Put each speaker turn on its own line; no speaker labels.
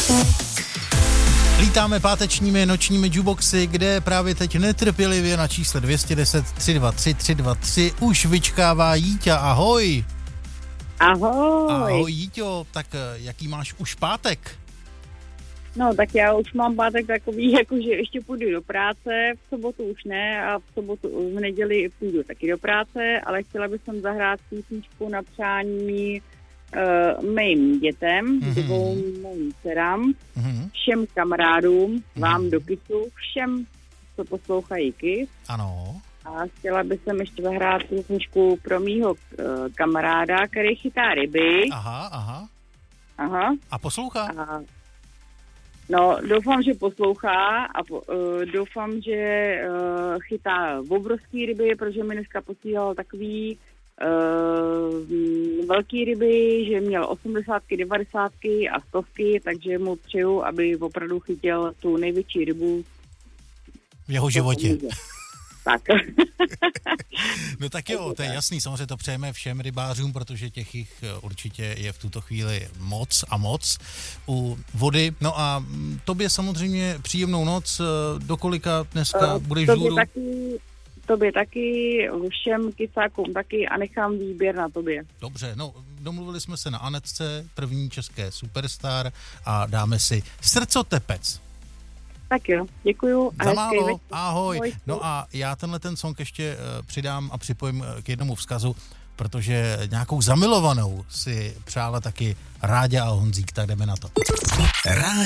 Lítáme pátečními nočními jukeboxy, kde právě teď netrpělivě na čísle 210 323 323 už vyčkává Jíťa. Ahoj!
Ahoj!
Ahoj Jíťo, tak jaký máš už pátek?
No, tak já už mám pátek takový, jakože ještě půjdu do práce, v sobotu už ne a v neděli půjdu taky do práce, ale chtěla bych zahrát písničku na přání mým dětem, dvou mým dcerám, všem kamarádům, vám do Kissu, všem, co poslouchají Kiss.
Ano.
A chtěla bych ještě zahrát písničku pro mýho kamaráda, který chytá ryby.
Aha. A poslouchá?
No, doufám, že poslouchá a doufám, že chytá obrovský ryby, protože mi dneska posílal takový velký ryby, že měl 80, 90 a 100, takže mu přeju, aby opravdu chytil tu největší rybu
v jeho životě.
Tak.
No tak jo, to je jasný, samozřejmě to přejeme všem rybářům, protože těch jich určitě je v tuto chvíli moc a moc u vody. No a tobě samozřejmě příjemnou noc, do kolika dneska budeš vzhůru?
Tobě taky, všem kysákům taky a nechám výběr na tobě.
Dobře, no domluvili jsme se na Anetce, první české superstar a dáme si Srdcotepec.
Tak jo, děkuju.
Za málo, ahoj. No a já ten song ještě přidám a připojím k jednomu vzkazu, protože nějakou zamilovanou si přála taky Ráďa a Honzík, tak jdeme na to.